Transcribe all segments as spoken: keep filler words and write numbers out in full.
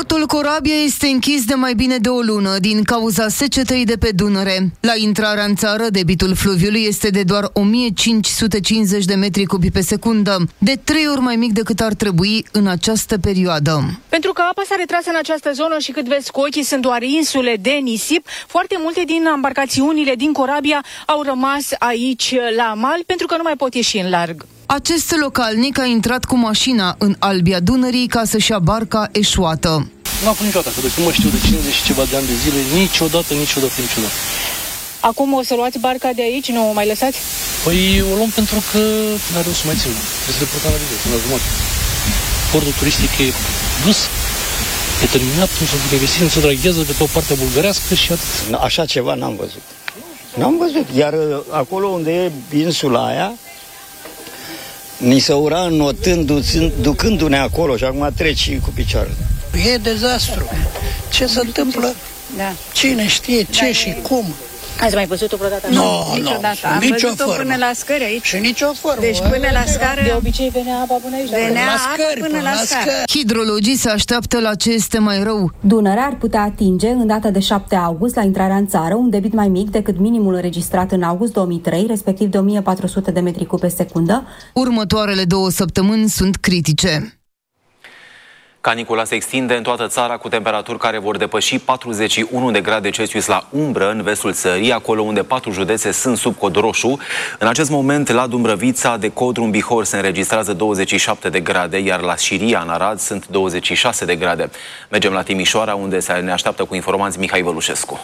Portul Corabia este închis de mai bine de o lună din cauza secetei de pe Dunăre. La intrarea în țară, debitul fluviului este de doar o mie cinci sute cincizeci de metri cubi pe secundă, de trei ori mai mic decât ar trebui în această perioadă. Pentru că apa s-a retras în această zonă și cât vezi cu ochii sunt doar insule de nisip, foarte multe din embarcațiunile din Corabia au rămas aici la mal pentru că nu mai pot ieși în larg. Acest localnic a intrat cu mașina în albia Dunării ca să-și ia barca eșuată. Nu am fost niciodată, că de mă știu de cincizeci și ceva de ani de zile, niciodată, niciodată, niciodată. Acum o să luați barca de aici, nu o mai lăsați? Păi o luăm pentru că n-are rost să mai țin. Trebuie să le purtăm la viză, la jumătate. Portul turistic e dus, e terminat, nu se găsit, nu se draghează de pe o parte bulgărească și atât. Așa ceva n-am văzut. N-am văzut, iar acolo unde e insula aia, ni se ura înotând, ducându-ne acolo și acum treci cu picioarele. E dezastru. Ce se întâmplă? Da. Cine știe ce da, și cum? Ați mai văzut-o vreodată? Nu, no, niciodată. No, Am nicio văzut-o formă. până la scări aici. Și nicio formă. Deci până la scară... De obicei venea apa până aici. Venea la apă scări, până, până la, la scară. Hidrologii se așteaptă la ce este mai rău. Dunărea ar putea atinge, în data de șapte august, la intrarea în țară, un debit mai mic decât minimul înregistrat în august două mii trei, respectiv de o mie patru sute de metri cub pe secundă. Următoarele două săptămâni sunt critice. Canicula se extinde în toată țara cu temperaturi care vor depăși patruzeci și unu de grade Celsius la umbră în vestul țării, acolo unde patru județe sunt sub cod roșu. În acest moment, la Dumbrăvița, de Codru, în Bihor, se înregistrează douăzeci și șapte de grade, iar la Șiria, în Arad, sunt douăzeci și șase de grade. Mergem la Timișoara, unde se ne așteaptă cu informații Mihai Vălușescu.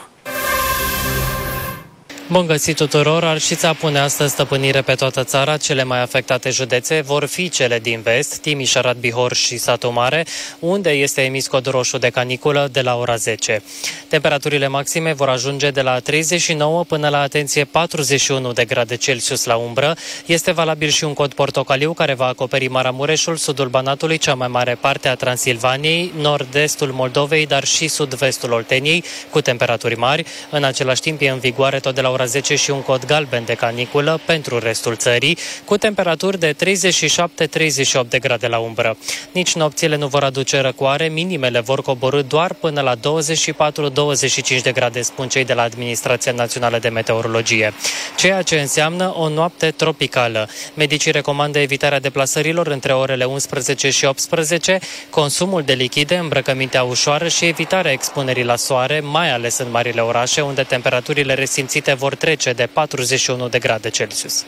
Bun găsit tuturor! Arșița pune astăzi stăpânire pe toată țara. Cele mai afectate județe vor fi cele din vest, Timiș, Arad, Bihor și Satu Mare, unde este emis cod roșu de caniculă de la ora zece. Temperaturile maxime vor ajunge de la treizeci și nouă până la, atenție, patruzeci și unu de grade Celsius la umbră. Este valabil și un cod portocaliu care va acoperi Maramureșul, sudul Banatului, cea mai mare parte a Transilvaniei, nord-estul Moldovei, dar și sud-vestul Olteniei, cu temperaturi mari. În același timp e în vigoare tot de la ora zece și un cod galben de caniculă pentru restul țării, cu temperaturi de treizeci și șapte treizeci și opt de grade la umbră. Nici nopțile nu vor aduce răcoare, minimele vor coborî doar până la douăzeci și patru douăzeci și cinci de grade, spun cei de la Administrația Națională de Meteorologie. Ceea ce înseamnă o noapte tropicală. Medicii recomandă evitarea deplasărilor între orele unsprezece și optsprezece, consumul de lichide, îmbrăcămintea ușoară și evitarea expunerii la soare, mai ales în marile orașe, unde temperaturile resimțite vor trece de patruzeci și unu de grade Celsius.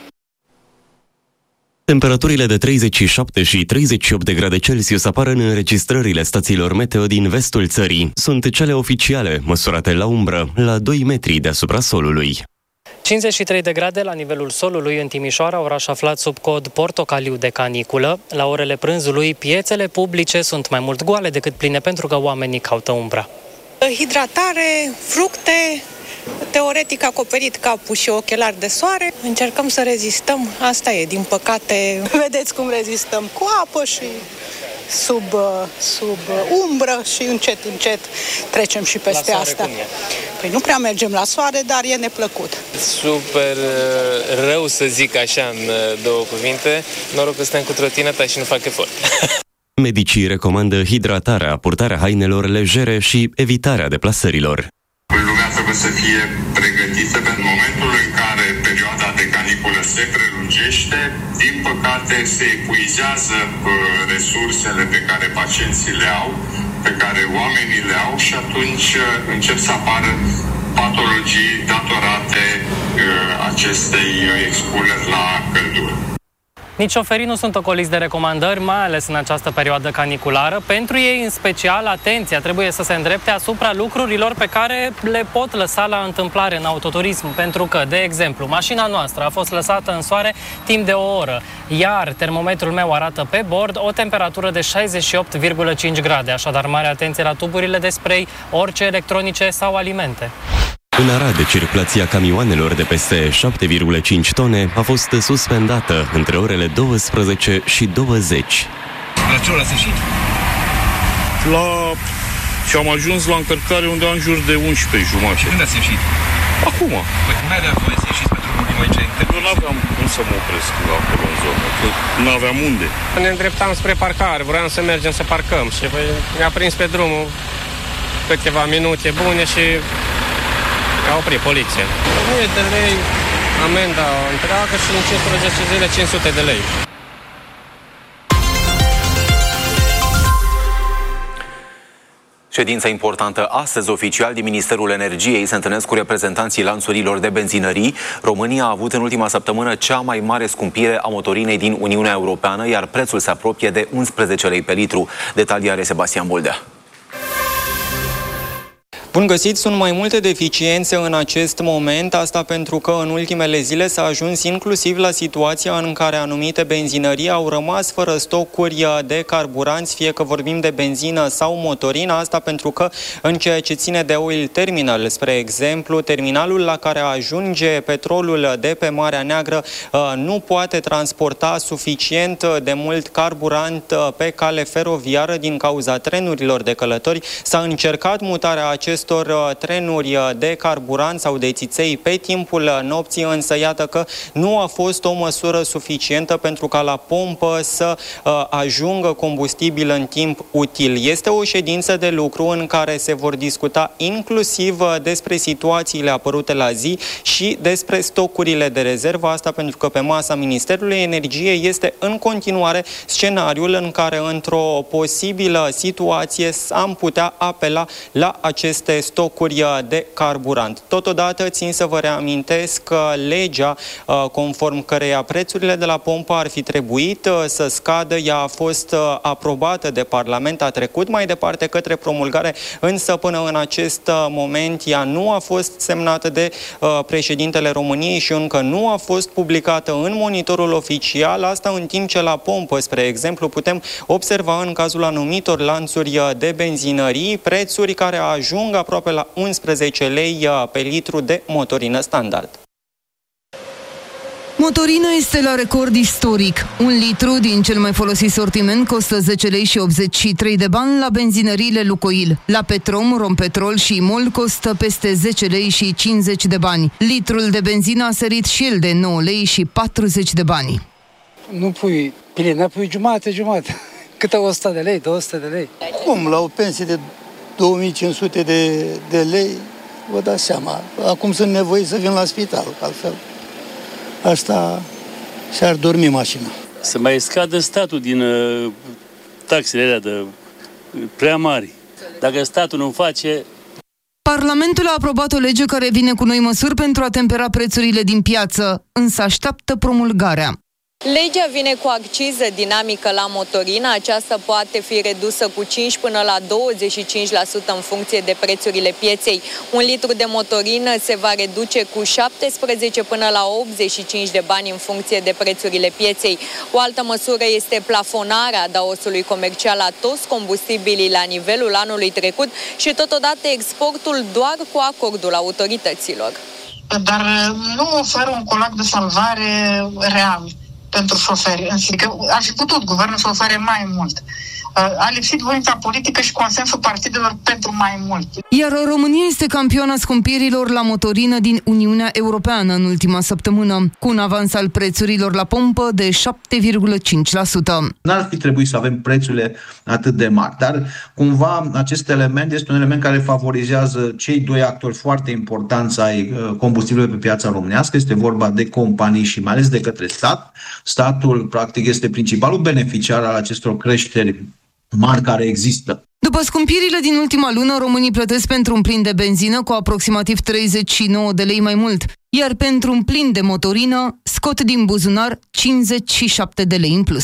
Temperaturile de treizeci și șapte și treizeci și opt de grade Celsius apar în înregistrările stațiilor meteo din vestul țării. Sunt cele oficiale, măsurate la umbră, la doi metri deasupra solului. cincizeci și trei de grade la nivelul solului în Timișoara, oraș aflat sub cod portocaliu de caniculă. La orele prânzului, piețele publice sunt mai mult goale decât pline pentru că oamenii caută umbra. Hidratare, fructe, teoretic acoperit capul și ochelari de soare. Încercăm să rezistăm, asta e, din păcate, vedeți cum rezistăm, cu apă și sub, sub umbră și încet, încet trecem și peste asta. Păi nu prea mergem la soare, dar e neplăcut. Super rău, să zic așa în două cuvinte. Noroc că suntem cu trotineta și nu fac efort. Medicii recomandă hidratarea, purtarea hainelor legere și evitarea deplasărilor. Lumea trebuie să fie pregătită pentru momentul în care perioada de caniculă se prelungește. Din păcate se epuizează resursele pe care pacienții le au, pe care oamenii le au și atunci încep să apară patologii datorate acestei expuneri la căldură. Nici șoferii nu sunt ocoliți de recomandări, mai ales în această perioadă caniculară. Pentru ei, în special, atenția trebuie să se îndrepte asupra lucrurilor pe care le pot lăsa la întâmplare în autoturism. Pentru că, de exemplu, mașina noastră a fost lăsată în soare timp de o oră, iar termometrul meu arată pe bord o temperatură de șaizeci și opt virgulă cinci grade. Așadar, mare atenție la tuburile de spray, orice electronice sau alimente. În Arad, circulația camioanelor de peste șapte virgulă cinci tone a fost suspendată între orele douăsprezece și douăzeci. La ce oră ați ieșit? La... Și am ajuns la încărcare undeva în jur de unsprezece jumătate. Și când ați ieșit? Acum. Păi cum ai avea voie să ieșiți pe drumul din aici în interior, nu aveam cum să mă opresc acolo în zonă, că nu aveam unde. Ne îndreptam spre parcare, vroiam să mergem să parcăm și ne-a prins pe drumul câteva minute bune și a oprit poliția. o mie de lei, amenda întreagă și în cincisprezece zile cinci sute de lei. Ședința importantă astăzi, oficial din Ministerul Energiei se întâlnesc cu reprezentanții lanțurilor de benzinării. România a avut în ultima săptămână cea mai mare scumpire a motorinei din Uniunea Europeană, iar prețul se apropie de unsprezece lei pe litru. Detalii are Sebastian Boldea. Bun găsit, sunt mai multe deficiențe în acest moment, asta pentru că în ultimele zile s-a ajuns inclusiv la situația în care anumite benzinării au rămas fără stocuri de carburanți, fie că vorbim de benzină sau motorină, asta pentru că în ceea ce ține de Oil Terminal, spre exemplu, terminalul la care ajunge petrolul de pe Marea Neagră nu poate transporta suficient de mult carburant pe cale feroviară din cauza trenurilor de călători. S-a încercat mutarea acestor trenuri de carburant sau de țiței pe timpul nopții, însă iată că nu a fost o măsură suficientă pentru ca la pompă să uh, ajungă combustibil în timp util. Este o ședință de lucru în care se vor discuta inclusiv despre situațiile apărute la zi și despre stocurile de rezervă, asta pentru că pe masa Ministerului Energiei este în continuare scenariul în care într-o posibilă situație am putea apela la aceste stocuri de carburant. Totodată țin să vă reamintesc că legea conform căreia prețurile de la pompă ar fi trebuit să scadă, ea a fost aprobată de Parlament, a trecut mai departe către promulgare, însă până în acest moment ea nu a fost semnată de președintele României și încă nu a fost publicată în monitorul oficial, asta în timp ce la pompă, spre exemplu, putem observa în cazul anumitor lanțuri de benzinării prețuri care ajung aproape la unsprezece lei pe litru de motorină standard. Motorină este la record istoric. Un litru din cel mai folosit sortiment costă zece lei și optzeci și trei de bani la benzinăriile Lucoil. La Petrom, Rompetrol și Imol costă peste zece lei și cincizeci de bani. Litrul de benzină a sărit și el de nouă lei și patruzeci de bani. Nu pui plină, pui jumate, jumate. Câte o sută de lei, două sute de lei. Cum, la o pensie de două mii cinci sute de, de lei, vă dați seama. Acum sunt nevoiți să vin la spital, altfel. Asta și-ar dormi mașina. Să mai scadă statul din uh, taxele alea de uh, prea mari. Dacă statul nu face... Parlamentul a aprobat o lege care vine cu noi măsuri pentru a tempera prețurile din piață, însă așteaptă promulgarea. Legea vine cu acciză dinamică la motorină. Aceasta poate fi redusă cu cinci până la douăzeci și cinci la sută în funcție de prețurile pieței. Un litru de motorină se va reduce cu șaptesprezece până la optzeci și cinci de bani în funcție de prețurile pieței. O altă măsură este plafonarea adaosului comercial la toți combustibilii la nivelul anului trecut și totodată exportul doar cu acordul autorităților. Dar nu oferă un colac de salvare real pentru șoferi. Adică ar fi putut guvernul să ofere mai mult. A lipsit voința politică și consensul partidelor pentru mai mult. Iar România este campioana scumpirilor la motorină din Uniunea Europeană în ultima săptămână, cu un avans al prețurilor la pompă de șapte virgulă cinci la sută. N-ar fi trebuit să avem prețurile atât de mari, dar cumva acest element este un element care favorizează cei doi actori foarte importanți ai combustibilului pe piața românească. Este vorba de companii și mai ales de către stat. Statul, practic, este principalul beneficiar al acestor creșteri mari care există. După scumpirile din ultima lună, românii plătesc pentru un plin de benzină cu aproximativ treizeci și nouă de lei mai mult, iar pentru un plin de motorină scot din buzunar cincizeci și șapte de lei în plus.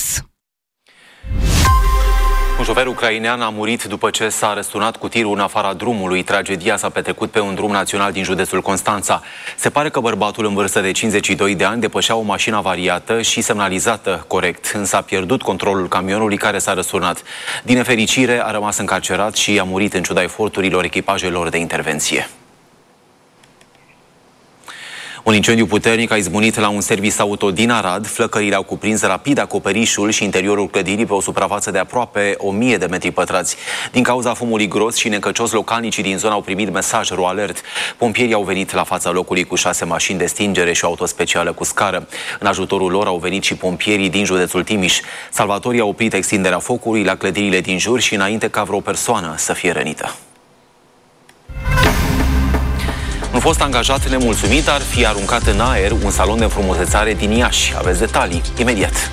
Un șofer ucrainean a murit după ce s-a răsturnat cu tirul în afara drumului. Tragedia s-a petrecut pe un drum național din județul Constanța. Se pare că bărbatul în vârstă de cincizeci și doi de ani depășea o mașină avariată și semnalizată corect, însă a pierdut controlul camionului care s-a răsturnat. Din nefericire, a rămas încarcerat și a murit în ciuda eforturilor echipajelor de intervenție. Un incendiu puternic a izbunit la un serviciu auto din Arad. Flăcările au cuprins rapid acoperișul și interiorul clădirii pe o suprafață de aproape o mie de metri pătrați. Din cauza fumului gros și necăcios, localnicii din zonă au primit mesaj ro alert. Pompierii au venit la fața locului cu șase mașini de stingere și o auto specială cu scară. În ajutorul lor au venit și pompierii din județul Timiș. Salvatorii au oprit extinderea focului la clădirile din jur și înainte ca vreo persoană să fie rănită. Un fost angajat nemulțumit ar fi aruncat în aer un salon de înfrumusețare din Iași. Aveți detalii imediat.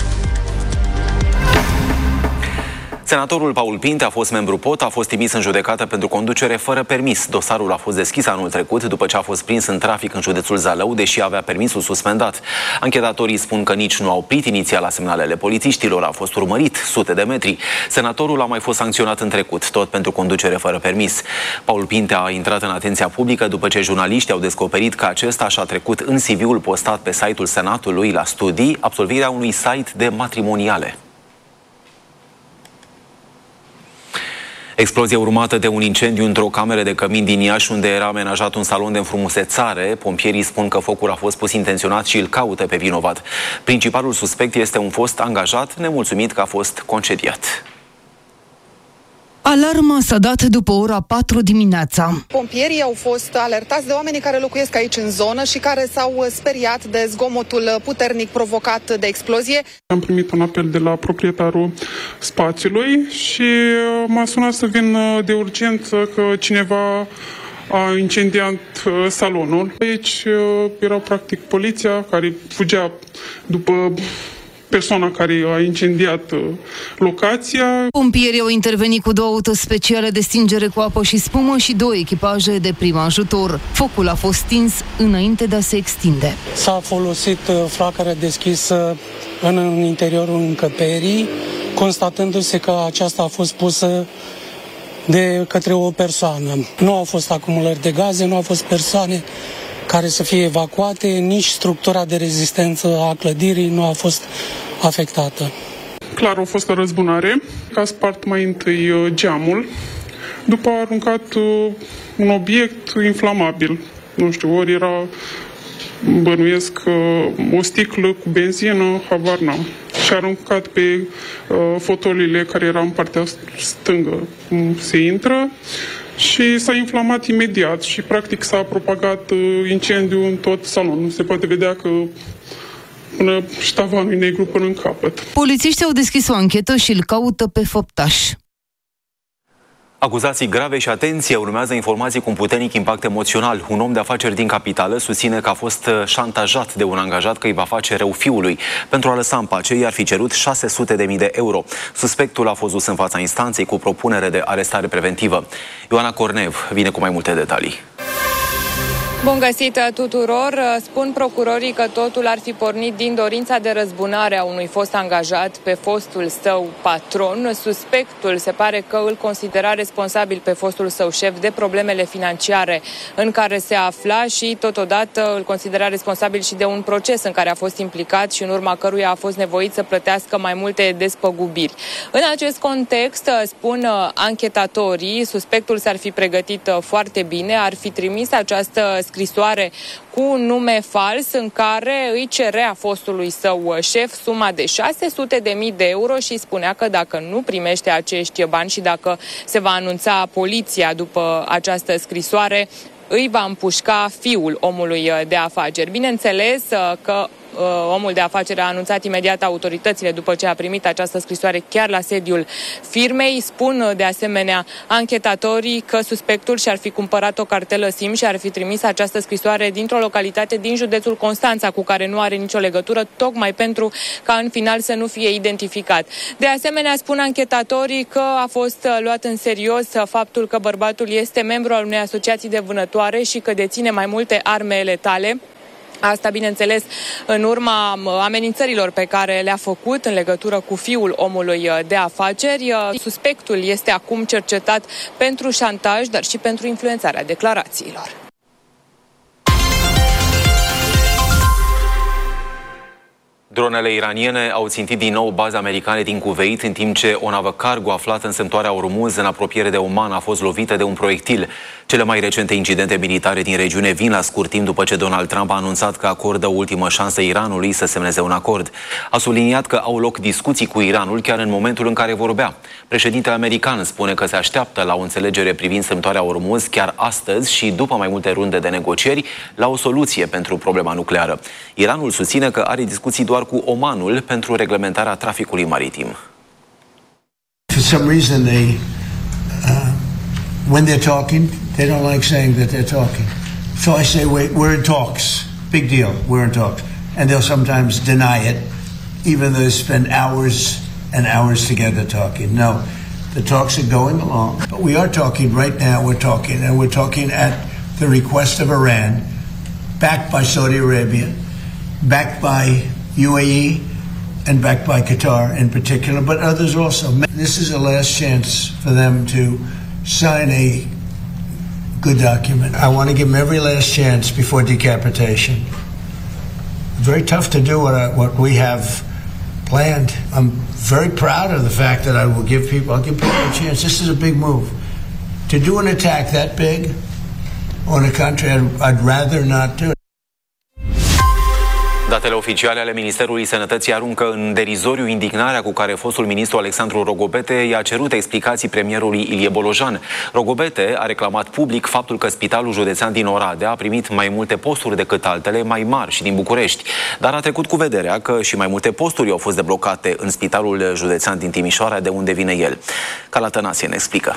Senatorul Paul Pinte a fost membru P O T, a fost trimis în judecată pentru conducere fără permis. Dosarul a fost deschis anul trecut după ce a fost prins în trafic în județul Zalău, deși avea permisul suspendat. Anchetatorii spun că nici nu a oprit inițial la semnalele polițiștilor, a fost urmărit sute de metri. Senatorul a mai fost sancționat în trecut, tot pentru conducere fără permis. Paul Pinte a intrat în atenția publică după ce jurnaliștii au descoperit că acesta și-a trecut în C V-ul postat pe site-ul Senatului la studii absolvirea unui site de matrimoniale. Explozie urmată de un incendiu într-o cameră de cămin din Iași, unde era amenajat un salon de înfrumusețare. Pompierii spun că focul a fost pus intenționat și îl caută pe vinovat. Principalul suspect este un fost angajat nemulțumit că a fost concediat. Alarma s-a dat după ora patru dimineața. Pompierii au fost alertați de oamenii care locuiesc aici în zonă și care s-au speriat de zgomotul puternic provocat de explozie. Am primit un apel de la proprietarul spațiului și m-a sunat să vin de urgență că cineva a incendiat salonul. Aici era practic poliția care fugea după persoana care a incendiat locația. Pompierii au intervenit cu două auto speciale de stingere cu apă și spumă și două echipaje de prim ajutor. Focul a fost stins înainte de a se extinde. S-a folosit flacăra deschisă în interiorul încăperii, constatându-se că aceasta a fost pusă de către o persoană. Nu au fost acumulări de gaze, nu au fost persoane care să fie evacuate, nici structura de rezistență a clădirii nu a fost afectată. Clar, a fost o răzbunare. A spart mai întâi geamul, după a aruncat un obiect inflamabil. Nu știu, ori era, bănuiesc, o sticlă cu benzină, habar n-am. Și a aruncat pe uh, fotoliile care erau în partea stângă, cum se intră, și s-a inflamat imediat și practic s-a propagat uh, incendiu în tot salonul. Se poate vedea că până și tavanul negru până în capăt. Polițiștii au deschis o anchetă și îl caută pe făptaș. Acuzații grave și atenție, urmează informații cu un puternic impact emoțional. Un om de afaceri din capitală susține că a fost șantajat de un angajat că îi va face rău fiului. Pentru a lăsa în pace, i-ar fi cerut șase sute de mii de euro. Suspectul a fost dus în fața instanței cu propunere de arestare preventivă. Ioana Cornev vine cu mai multe detalii. Bun găsit tuturor! Spun procurorii că totul ar fi pornit din dorința de răzbunare a unui fost angajat pe fostul său patron. Suspectul se pare că îl considera responsabil pe fostul său șef de problemele financiare în care se afla și totodată îl considera responsabil și de un proces în care a fost implicat și în urma căruia a fost nevoit să plătească mai multe despăgubiri. În acest context, spun anchetatorii, suspectul s-ar fi pregătit foarte bine, ar fi trimis această scrisoare cu un nume fals în care îi cerea fostului său șef suma de șase sute de mii de euro și spunea că dacă nu primește acești bani și dacă se va anunța poliția după această scrisoare, îi va împușca fiul omului de afaceri. Bineînțeles că omul de afaceri a anunțat imediat autoritățile după ce a primit această scrisoare chiar la sediul firmei. Spun de asemenea anchetatorii că suspectul și-ar fi cumpărat o cartelă SIM și ar fi trimis această scrisoare dintr-o localitate din județul Constanța cu care nu are nicio legătură, tocmai pentru ca în final să nu fie identificat. De asemenea, spun anchetatorii că a fost luat în serios faptul că bărbatul este membru al unei asociații de vânătoare și că deține mai multe arme letale. Asta, bineînțeles, în urma amenințărilor pe care le-a făcut în legătură cu fiul omului de afaceri. Suspectul este acum cercetat pentru șantaj, dar și pentru influențarea declarațiilor. Dronele iraniene au țintit din nou baze americane din Kuwait, în timp ce o navă cargo aflată în strâmtoarea Ormuz, în apropiere de Oman, a fost lovită de un proiectil. Cele mai recente incidente militare din regiune vin la scurt timp după ce Donald Trump a anunțat că acordă ultimă șansă Iranului să semneze un acord. A subliniat că au loc discuții cu Iranul chiar în momentul în care vorbea. Președintele american spune că se așteaptă la o înțelegere privind strâmtoarea Ormuz chiar astăzi și, după mai multe runde de negocieri, la o soluție pentru problema nucleară. Iranul susține că are discuții doar cu Omanul pentru reglementarea traficului maritim. For some reason they uh, when they're talking, they don't like saying that they're talking. So I say wait, we're in talks. Big deal. We're in talks. And they'll sometimes deny it even though they spend hours and hours together talking. No. The talks are going along. But we are talking right now. We're talking and we're talking at the request of Iran, backed by Saudi Arabia, backed by U A E and backed by Qatar in particular, but others also. This is a last chance for them to sign a good document. I want to give them every last chance before decapitation. Very tough to do what, I, what we have planned. I'm very proud of the fact that I will give people, I'll give people a chance. This is a big move. To do an attack that big on a country, I'd, I'd rather not do it. Datele oficiale ale Ministerului Sănătății aruncă în derizoriu indignarea cu care fostul ministru Alexandru Rogobete i-a cerut explicații premierului Ilie Bolojan. Rogobete a reclamat public faptul că Spitalul Județean din Oradea a primit mai multe posturi decât altele mai mari și din București, dar a trecut cu vederea că și mai multe posturi au fost deblocate în Spitalul Județean din Timișoara, de unde vine el. Cala Tănase ne explică.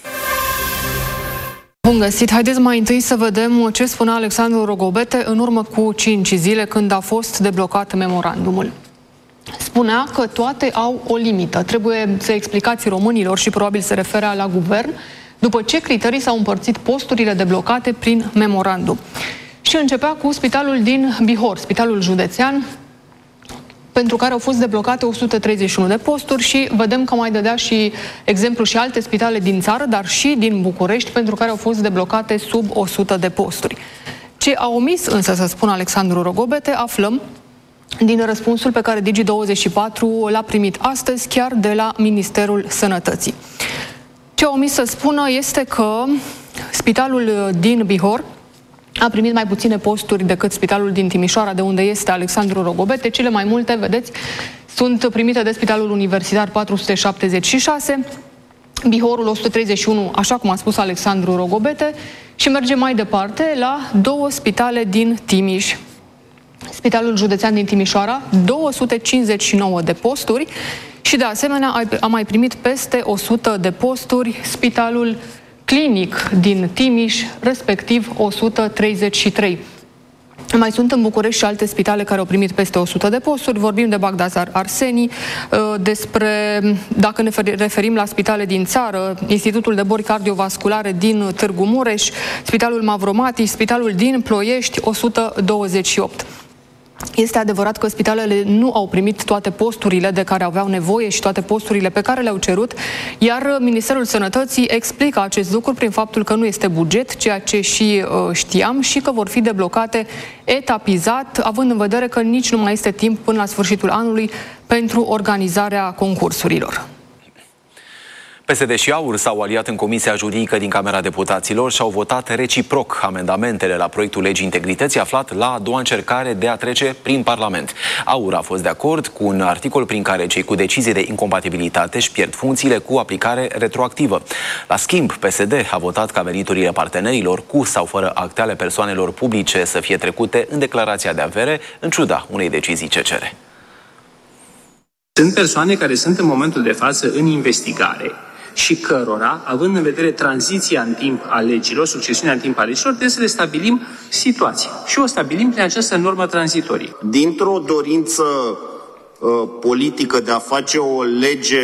Bun găsit! Haideți mai întâi să vedem ce spunea Alexandru Rogobete în urmă cu cinci zile, când a fost deblocat memorandumul. Spunea că toate au o limită. Trebuie să explicați românilor, și probabil se referea la guvern, după ce criterii s-au împărțit posturile deblocate prin memorandum. Și începea cu spitalul din Bihor, spitalul județean, pentru care au fost deblocate o sută treizeci și unu de posturi, și vedem că mai dădea și exemplu și alte spitale din țară, dar și din București, pentru care au fost deblocate sub o sută de posturi. Ce a omis însă să spună Alexandru Rogobete, aflăm din răspunsul pe care Digi douăzeci și patru l-a primit astăzi chiar de la Ministerul Sănătății. Ce a omis să spună este că spitalul din Bihor a primit mai puține posturi decât spitalul din Timișoara, de unde este Alexandru Rogobete. Cele mai multe, vedeți, sunt primite de Spitalul Universitar, patru sute șaptezeci și șase, Bihorul o sută treizeci și unu, așa cum a spus Alexandru Rogobete, și mergem mai departe la două spitale din Timiș. Spitalul Județean din Timișoara, două sute cincizeci și nouă de posturi, și de asemenea a mai primit peste o sută de posturi Spitalul Clinic din Timiș, respectiv o sută treizeci și trei. Mai sunt în București și alte spitale care au primit peste o sută de posturi. Vorbim de Bagdasar Arsenii, despre, dacă ne referim la spitale din țară, Institutul de Boli Cardiovasculare din Târgu Mureș, Spitalul Mavromati, Spitalul din Ploiești, o sută douăzeci și opt. Este adevărat că spitalele nu au primit toate posturile de care aveau nevoie și toate posturile pe care le-au cerut, iar Ministerul Sănătății explică acest lucru prin faptul că nu este buget, ceea ce și uh, știam, și că vor fi deblocate etapizat, având în vedere că nici nu mai este timp până la sfârșitul anului pentru organizarea concursurilor. P S D și AUR s-au aliat în Comisia Juridică din Camera Deputaților și au votat reciproc amendamentele la proiectul legii integrității, aflat la a doua încercare de a trece prin Parlament. AUR a fost de acord cu un articol prin care cei cu decizie de incompatibilitate își pierd funcțiile cu aplicare retroactivă. La schimb, P S D a votat ca veniturile partenerilor cu sau fără acte ale persoanelor publice să fie trecute în declarația de avere, în ciuda unei decizii C C R. Sunt persoane care sunt în momentul de față în investigare și cărora, având în vedere tranziția în timp a legilor, succesiunea în timp a legilor, trebuie să le stabilim situația. Și o stabilim prin această normă tranzitorie. Dintr-o dorință uh, politică de a face o lege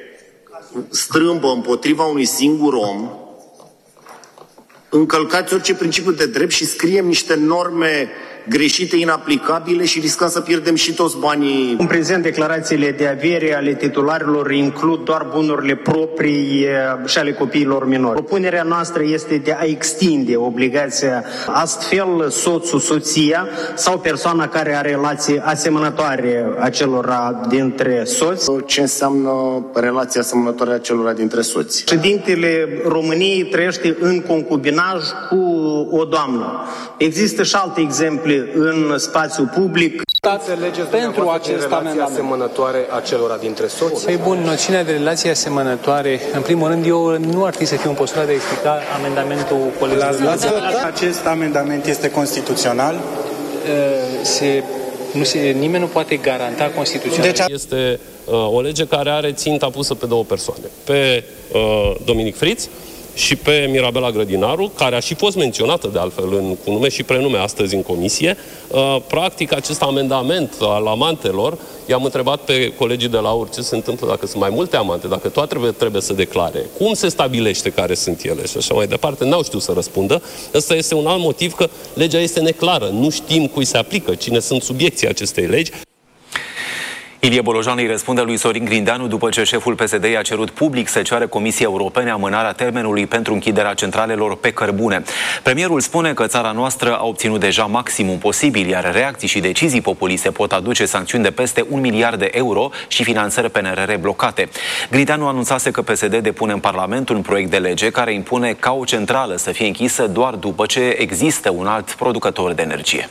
strâmbă împotriva unui singur om, încălcați orice principiu de drept și scriem niște norme greșite, inaplicabile și riscăm să pierdem și toți banii. În prezent, declarațiile de avere ale titularilor includ doar bunurile proprii și ale copiilor minori. Propunerea noastră este de a extinde obligația, astfel soțul, soția sau persoana care are relații asemănătoare acelora dintre soți. Ce înseamnă relația asemănătoare acelora dintre soți? Președintele României trăiește în concubinaj cu o doamnă. Există și alte exemple în spațiu public. Pentru acest amendament asemănătoare acelora dintre soți? Păi bun, noțiunea de relație asemănătoare, în primul rând, eu nu ar trebui să fiu în postura de a explica amendamentul colegului. Acest amendament este constituțional? Se, nu se, nimeni nu poate garanta constituțional. Deci este uh, o lege care are ținta pusă pe două persoane. Pe uh, Dominic Friț și pe Mirabela Grădinaru, care a și fost menționată de altfel în, cu nume și prenume astăzi în comisie. Uh, practic, acest amendament al amantelor, i-am întrebat pe colegii de la U R ce se întâmplă dacă sunt mai multe amante, dacă toate trebuie, trebuie să declare, cum se stabilește care sunt ele și așa mai departe, n-au știut să răspundă. Ăsta este un alt motiv că legea este neclară, nu știm cui se aplică, cine sunt subiecții acestei legi. Ilie Bolojan îi răspunde lui Sorin Grindeanu după ce șeful P S D i-a cerut public să ceară Comisiei Europene amânarea termenului pentru închiderea centralelor pe cărbune. Premierul spune că țara noastră a obținut deja maximum posibil, iar reacții și decizii populiste pot aduce sancțiuni de peste un miliard de euro și finanțări P N R R blocate. Grindeanu anunțase că P S D depune în Parlament un proiect de lege care impune ca o centrală să fie închisă doar după ce există un alt producător de energie.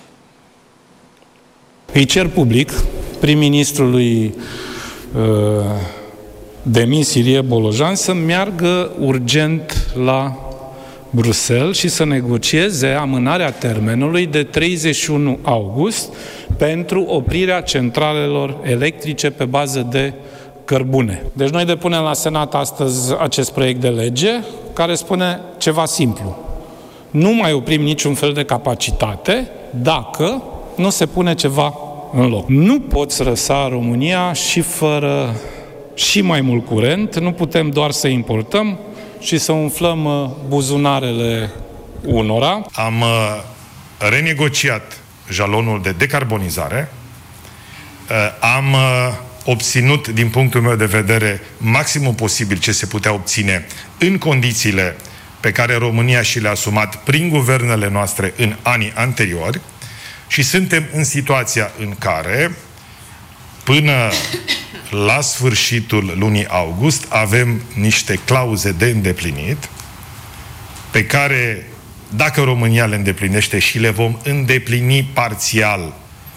Îi cer public prim-ministrului uh, demis Ilie Bolojan să meargă urgent la Bruxelles și să negocieze amânarea termenului de treizeci și unu august pentru oprirea centralelor electrice pe bază de cărbune. Deci noi depunem la Senat astăzi acest proiect de lege care spune ceva simplu. Nu mai oprim niciun fel de capacitate dacă nu se pune ceva în loc. Nu poți lăsa România și fără și mai mult curent, nu putem doar să importăm și să umflăm buzunarele unora. Am renegociat jalonul de decarbonizare, am obținut, din punctul meu de vedere, maximul posibil ce se putea obține în condițiile pe care România și le-a asumat prin guvernele noastre în anii anteriori. Și suntem în situația în care, până la sfârșitul lunii august, avem niște clauze de îndeplinit, pe care, dacă România le îndeplinește și le vom îndeplini parțial,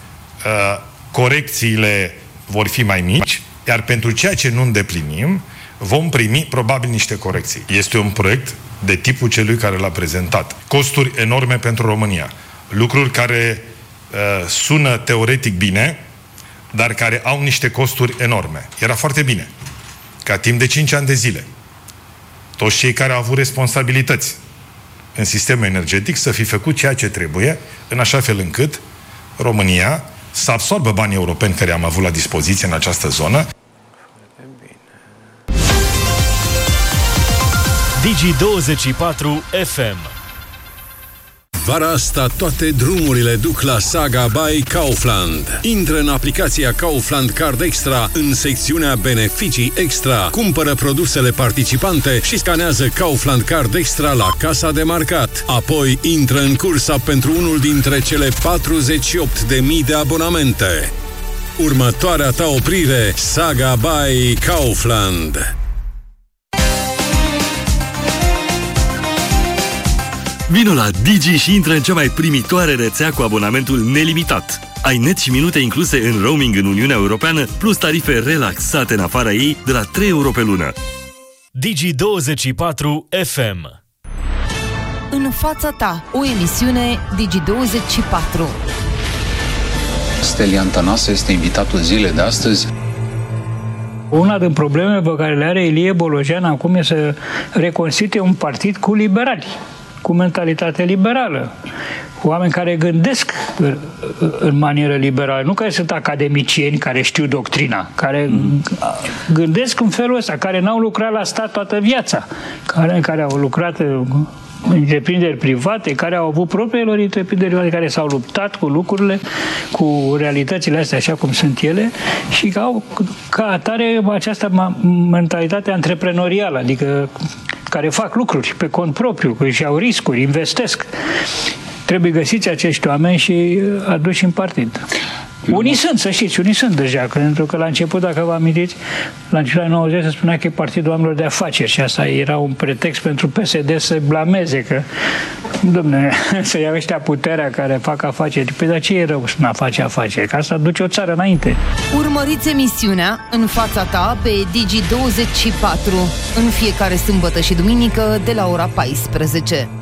corecțiile vor fi mai mici, iar pentru ceea ce nu îndeplinim, vom primi probabil niște corecții. Este un proiect de tipul celui care l-a prezentat. Costuri enorme pentru România. Lucruri care uh, sună teoretic bine, dar care au niște costuri enorme. Era foarte bine ca timp de cinci ani de zile toți cei care au avut responsabilități în sistemul energetic să fi făcut ceea ce trebuie, în așa fel încât România să absorbă banii europeni care am avut la dispoziție în această zonă. Digi douăzeci și patru F M. Vara asta toate drumurile duc la Saga by Kaufland. Intră în aplicația Kaufland Card Extra în secțiunea Beneficii Extra. Cumpără produsele participante și scanează Kaufland Card Extra la casa de marcat. Apoi intră în cursa pentru unul dintre cele patruzeci și opt de mii de abonamente. Următoarea ta oprire, Saga by Kaufland. Vino la Digi și intră în cea mai primitoare rețea cu abonamentul nelimitat. Ai net și minute incluse în roaming în Uniunea Europeană, plus tarife relaxate în afara ei de la trei euro pe lună. Digi douăzeci și patru F M. În fața ta, o emisiune Digi douăzeci și patru. Stelian Tănase este invitatul zilei de astăzi. Una din problemele pe care le are Ilie Bolojan acum e să reconstituie un partid cu liberali, cu mentalitate liberală. Oameni care gândesc în manieră liberală, nu care sunt academicieni care știu doctrina, care gândesc în felul ăsta, care n-au lucrat la stat toată viața, care, care au lucrat întreprinderi private care au avut propriile lor întreprinderi private, care s-au luptat cu lucrurile, cu realitățile astea așa cum sunt ele și că au ca atare această mentalitate antreprenorială, adică care fac lucruri pe cont propriu, că își iau riscuri, investesc. Trebuie găsiți acești oameni și aduși în partid. Unii sunt, să știți, unii sunt deja, pentru că la început, dacă vă amintiți, la începutul anii nouăzeci se spunea că e Partidul Oamenilor de Afaceri și asta era un pretext pentru P S D să blameze, că, dom'le, să ia ăștia puterea care fac afaceri. Păi de ce e rău să nu face afaceri? Că asta duce o țară înainte. Urmăriți emisiunea În fața ta pe Digi douăzeci și patru în fiecare sâmbătă și duminică de la ora paisprezece.